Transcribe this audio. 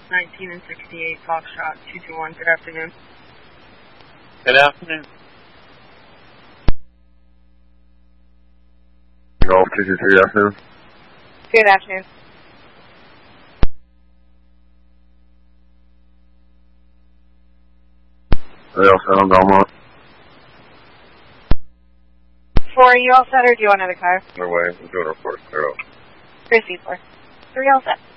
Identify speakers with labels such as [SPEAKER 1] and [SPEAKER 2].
[SPEAKER 1] 19 and 68, Foxtrot 221. Good afternoon.
[SPEAKER 2] Good afternoon.
[SPEAKER 3] Golf 223, good afternoon.
[SPEAKER 1] Good afternoon.
[SPEAKER 3] Are you all set on Belmont?
[SPEAKER 1] 4, are you all set or do you want another car?
[SPEAKER 3] No way, I'm doing a report. 0.
[SPEAKER 1] 3 C4. 3 all set.